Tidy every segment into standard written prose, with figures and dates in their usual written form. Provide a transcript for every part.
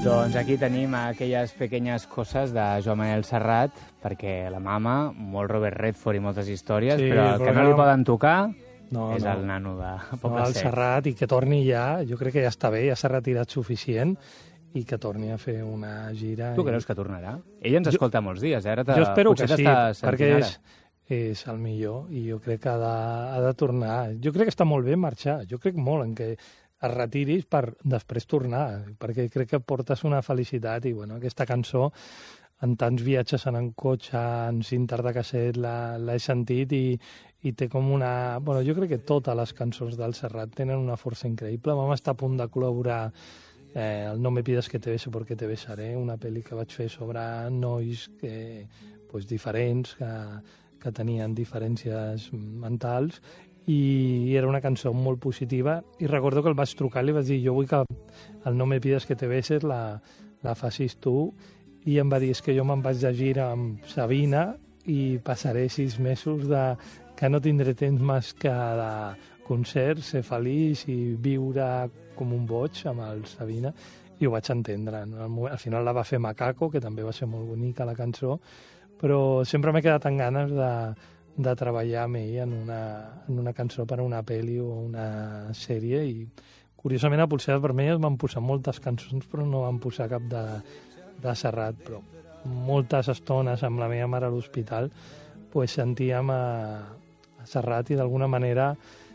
Doncs aquí tenim aquelles pequeñas coses de Joan Manel Serrat, perquè la mama, molt Robert Redford i moltes històries, Sí, però el que no li poden tocar és no. el nano de Poble El Sec. Serrat, i que torni ja, jo crec que ja està bé, ja s'ha retirat suficient, i que torni a fer una gira. Tu creus que tornarà? Ell ens escolta molts dies, ara Jo espero que sí, t'està perquè sentint ara. és el millor, i jo crec que ha de tornar. Jo crec que està molt bé marxar, jo crec molt en què es retiris per després tornar, perquè crec que portes una felicitat, i bueno, aquesta cançó, en tants viatges en cotxe, en cintes de casset, l'he sentit, i té com una... Bueno, jo crec que totes les cançons del Serrat tenen una força increïble. Vam estar a punt de col·laborar el No me pides que te bese porque te besaré, una pel·li que vaig fer sobre nois pues, diferents, que tenien diferències mentals, i era una cançó molt positiva, i recordo que el vaig trucar i li vaig dir, jo vull que el No me pides que te beses la facis tu, i em va dir, és que jo me'n vaig de gira amb Sabina i passaré 6 mesos que no tindré temps més que de concerts, ser feliç i viure com un boig amb el Sabina, i ho vaig entendre. Al final la va fer Macaco, que també va ser molt bonica la cançó, però sempre m'he quedat amb ganes de treballar amb ell en una cançó per a una pel·li o una sèrie, i curiosament a Polseres Vermelles van posar moltes cançons, però no van posar cap de Serrat, però moltes estones amb la meva mare a l'hospital pues, sentíem a Serrat, i d'alguna manera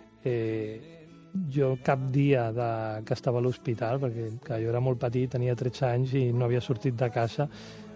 jo cap dia que estava a l'hospital, perquè jo era molt petit, tenia 13 anys i no havia sortit de casa,